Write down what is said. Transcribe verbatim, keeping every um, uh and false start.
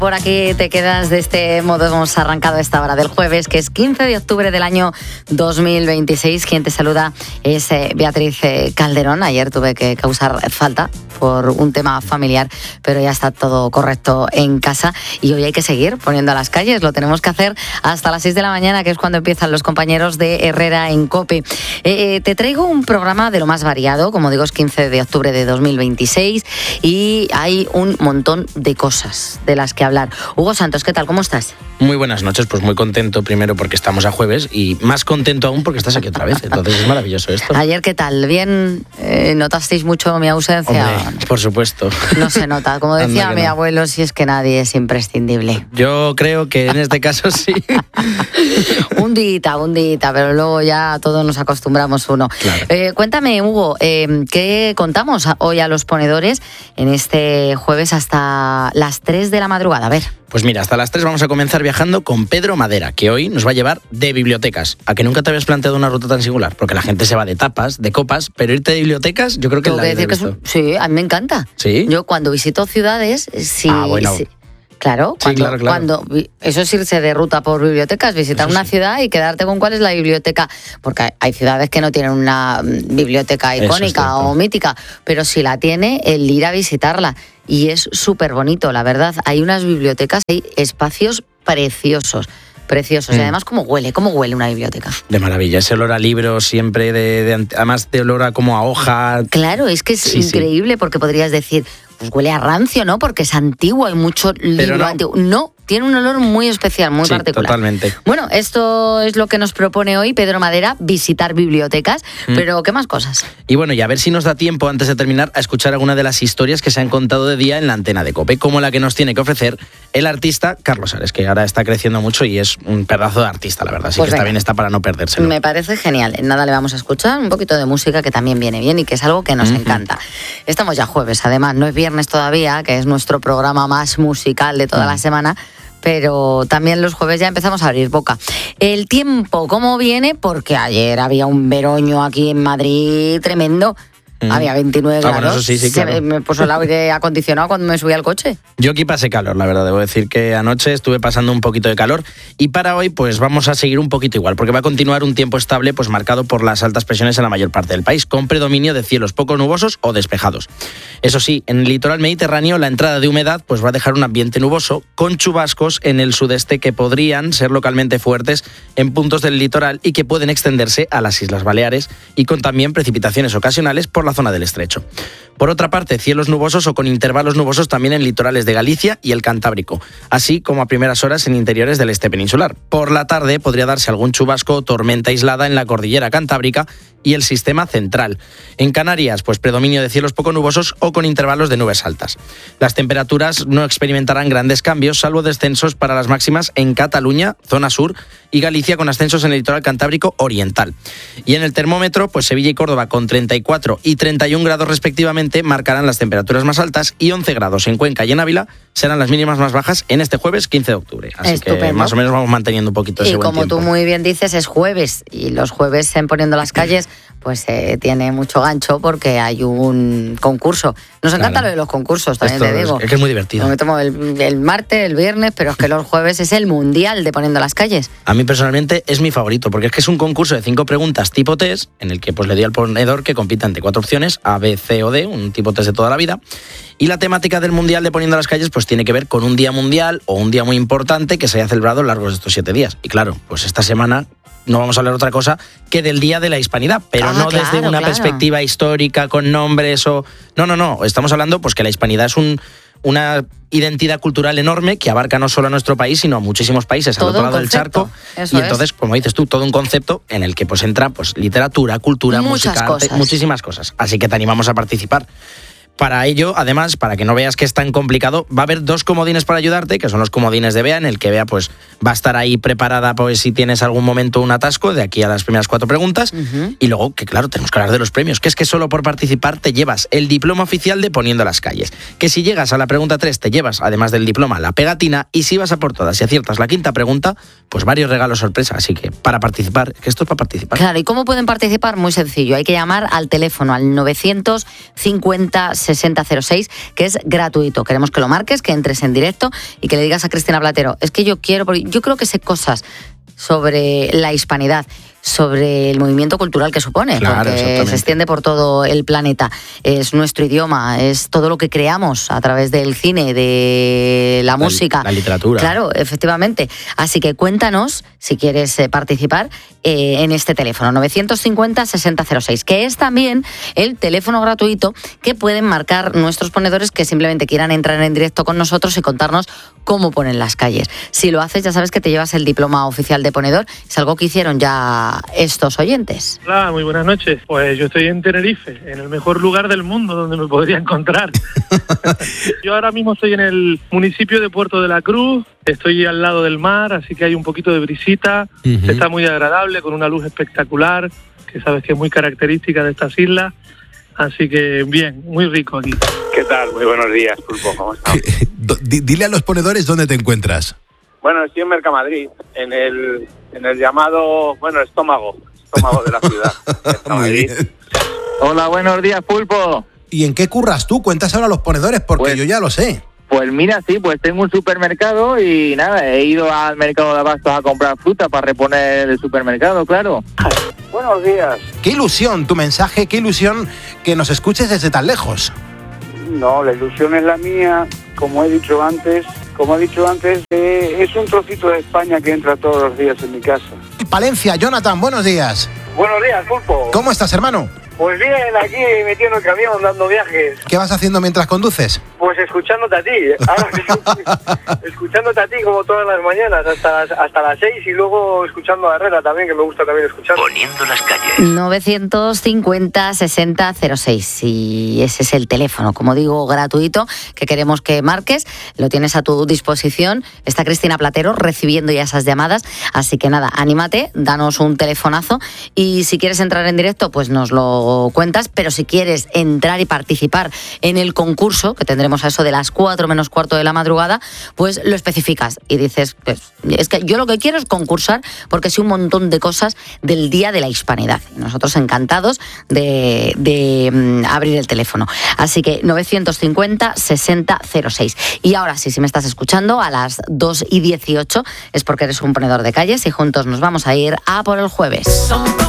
Por aquí te quedas. De este modo hemos arrancado esta hora del jueves, que es quince de octubre del año dos mil veintiséis. Quien te saluda es eh, Beatriz eh, Calderón. Ayer tuve que causar falta por un tema familiar, pero ya está todo correcto en casa y hoy hay que seguir poniendo a las calles. Lo tenemos que hacer hasta las seis de la mañana, que es cuando empiezan los compañeros de Herrera en COPE. Eh, te traigo un programa de lo más variado, como digo, es quince de octubre de dos mil veintiséis y hay un montón de cosas de las que hablar. Hugo Santos, ¿qué tal? ¿Cómo estás? Muy buenas noches, pues muy contento primero porque estamos a jueves y más contento aún porque estás aquí otra vez, entonces es maravilloso esto. Ayer, ¿qué tal? ¿Bien? Eh, ¿Notasteis mucho mi ausencia? Hombre, por supuesto. No se nota, como decía mi no. abuelo, si es que nadie es imprescindible. Yo creo que en este caso sí. un día, un día, pero luego ya todos nos acostumbramos uno. Claro. Eh, cuéntame, Hugo, eh, ¿qué contamos hoy a los ponedores en este jueves hasta las tres de la madrugada? A ver. Pues mira, hasta las tres vamos a comenzar viajando con Pedro Madera, que hoy nos va a llevar de bibliotecas. ¿A que nunca te habías planteado una ruta tan singular? Porque la gente se va de tapas, de copas, pero irte de bibliotecas, yo creo que es la vida. Sí, a mí me encanta. ¿Sí? Yo cuando visito ciudades, sí... Ah, bueno. sí. Claro, cuando, sí, claro, claro. cuando eso es irse de ruta por bibliotecas, visitar eso una sí. ciudad y quedarte con cuál es la biblioteca, porque hay ciudades que no tienen una biblioteca icónica o mítica, pero si la tiene, el ir a visitarla. Y es súper bonito, la verdad. Hay unas bibliotecas, hay espacios preciosos. Preciosos. Mm. Y además, ¿cómo huele? ¿Cómo huele una biblioteca? De maravilla. Ese olor a libros siempre, de, de, además de olor a como a hoja. Claro, es que es sí, increíble sí. porque podrías decir, pues huele a rancio, ¿no? Porque es antiguo, hay mucho libro no. antiguo. No, tiene un olor muy especial, muy sí, particular. Totalmente. Bueno, esto es lo que nos propone hoy Pedro Madera, visitar bibliotecas, mm. pero ¿qué más cosas? Y bueno, y a ver si nos da tiempo, antes de terminar, a escuchar alguna de las historias que se han contado de día en la antena de COPE, como la que nos tiene que ofrecer el artista Carlos Ares, que ahora está creciendo mucho y es un pedazo de artista, la verdad, así pues que venga. Está bien, está para no perdérselo. Me parece genial. En nada le vamos a escuchar un poquito de música, que también viene bien y que es algo que nos uh-huh. encanta. Estamos ya jueves, además, no es viernes todavía, que es nuestro programa más musical de toda uh-huh. la semana, pero también los jueves ya empezamos a abrir boca. El tiempo, ¿cómo viene? Porque ayer había un veroño aquí en Madrid tremendo. Mm. Había veintinueve ah, grados. Bueno, eso sí, sí, claro. Se me puso el aire acondicionado cuando me subí al coche. Yo aquí pasé calor, la verdad. Debo decir que anoche estuve pasando un poquito de calor y para hoy pues vamos a seguir un poquito igual, porque va a continuar un tiempo estable pues marcado por las altas presiones en la mayor parte del país, con predominio de cielos poco nubosos o despejados. Eso sí, en el litoral mediterráneo la entrada de humedad pues va a dejar un ambiente nuboso con chubascos en el sudeste que podrían ser localmente fuertes en puntos del litoral y que pueden extenderse a las Islas Baleares y con también precipitaciones ocasionales por la zona del estrecho. Por otra parte, cielos nubosos o con intervalos nubosos también en litorales de Galicia y el Cantábrico, así como a primeras horas en interiores del este peninsular. Por la tarde podría darse algún chubasco o tormenta aislada en la cordillera Cantábrica y el sistema central. En Canarias, pues predominio de cielos poco nubosos o con intervalos de nubes altas. Las temperaturas no experimentarán grandes cambios, salvo descensos para las máximas en Cataluña, zona sur, y Galicia con ascensos en el litoral cantábrico oriental. Y en el termómetro, pues Sevilla y Córdoba con treinta y cuatro y treinta y un grados respectivamente marcarán las temperaturas más altas y once grados en Cuenca y en Ávila serán las mínimas más bajas en este jueves quince de octubre. Así Estupendo. Que más o menos vamos manteniendo un poquito ese y buen tiempo. Y como tú muy bien dices, es jueves y los jueves en Poniendo las Calles pues eh, tiene mucho gancho porque hay un concurso. Nos encanta claro. lo de los concursos, también Esto te digo. Es que es muy divertido. Me tomo el, el martes, el viernes, pero es que los jueves es el mundial de Poniendo las Calles. A mí personalmente es mi favorito, porque es que es un concurso de cinco preguntas tipo test, en el que pues le di al ponedor que compita ante cuatro opciones, A, B, C o D, un tipo test de toda la vida. Y la temática del mundial de Poniendo las Calles pues tiene que ver con un día mundial o un día muy importante que se haya celebrado a lo largo de estos siete días. Y claro, pues esta semana no vamos a hablar otra cosa que del Día de la Hispanidad, pero ah, no claro, desde una claro. perspectiva histórica con nombres o... No, no, no, estamos hablando pues que la Hispanidad es un, una identidad cultural enorme que abarca no solo a nuestro país, sino a muchísimos países todo al otro lado del charco. Eso y entonces, es. como dices tú, todo un concepto en el que pues entra pues literatura, cultura, Muchas música, cosas. arte, muchísimas cosas. Así que te animamos a participar. Para ello, además, para que no veas que es tan complicado, va a haber dos comodines para ayudarte, que son los comodines de Bea, en el que Bea pues, va a estar ahí preparada pues, si tienes algún momento un atasco, de aquí a las primeras cuatro preguntas. Uh-huh. Y luego, que claro, tenemos que hablar de los premios, que es que solo por participar te llevas el diploma oficial de Poniendo las Calles. Que si llegas a la pregunta tres, te llevas, además del diploma, la pegatina. Y si vas a por todas y aciertas la quinta pregunta, pues varios regalos sorpresa. Así que para participar, que esto es para participar. Claro, ¿y cómo pueden participar? Muy sencillo, hay que llamar al teléfono al novecientos cincuenta, sesenta cero seis, que es gratuito. Queremos que lo marques, que entres en directo y que le digas a Cristina Platero, es que yo quiero, porque yo creo que sé cosas sobre la hispanidad, sobre el movimiento cultural que supone, claro, porque se extiende por todo el planeta. Es nuestro idioma, es todo lo que creamos a través del cine, de la, la música. La literatura. Claro, efectivamente. Así que cuéntanos, si quieres eh, participar, eh, en este teléfono, novecientos cincuenta, sesenta cero seis, que es también el teléfono gratuito que pueden marcar nuestros ponedores que simplemente quieran entrar en directo con nosotros y contarnos cómo ponen las calles. Si lo haces, ya sabes que te llevas el diploma oficial de ponedor. Es algo que hicieron ya estos oyentes. Hola, muy buenas noches. Pues yo estoy en Tenerife, en el mejor lugar del mundo donde me podría encontrar. Yo ahora mismo estoy en el municipio de Puerto de la Cruz, estoy al lado del mar, así que hay un poquito de brisita, uh-huh. Está muy agradable, con una luz espectacular, que sabes que es muy característica de estas islas. Así que bien, muy rico aquí. ¿Qué tal? Muy buenos días, Pulpo. ¿Cómo estás? Dile a los ponedores dónde te encuentras. Bueno, estoy en Mercamadrid, en el, en el llamado, bueno, estómago, estómago de la ciudad. Muy bien. Hola, buenos días, Pulpo. ¿Y en qué curras tú? Cuentas ahora a los ponedores, porque pues, yo ya lo sé. Pues mira, sí, pues tengo un supermercado y nada, he ido al mercado de abastos a comprar fruta para reponer el supermercado, claro. Buenos días. Qué ilusión tu mensaje, qué ilusión que nos escuches desde tan lejos. No, la ilusión es la mía, como he dicho antes, como he dicho antes, eh, es un trocito de España que entra todos los días en mi casa. Palencia, Jonathan, buenos días. Buenos días, Pulpo. ¿Cómo estás, hermano? Pues bien, aquí metiendo el camión, dando viajes. ¿Qué vas haciendo mientras conduces? Pues escuchándote a ti. Ahora, escuchándote a ti como todas las mañanas, hasta las, hasta las seis, y luego escuchando a Herrera también, que me gusta también escuchar. Poniendo las calles. novecientos cincuenta, sesenta cero seis. Y ese es el teléfono, como digo, gratuito, que queremos que marques. Lo tienes a tu disposición. Está Cristina Platero recibiendo ya esas llamadas. Así que nada, anímate, danos un telefonazo. Y si quieres entrar en directo, pues nos lo cuentas, pero si quieres entrar y participar en el concurso, que tendremos a eso de las cuatro menos cuarto de la madrugada, pues lo especificas y dices, pues es que yo lo que quiero es concursar porque sé un montón de cosas del Día de la Hispanidad. Nosotros encantados de, de um, abrir el teléfono. Así que novecientos cincuenta, sesenta cero seis. Y ahora sí, si me estás escuchando, a las dos y dieciocho es porque eres un ponedor de calles y juntos nos vamos a ir a por el jueves.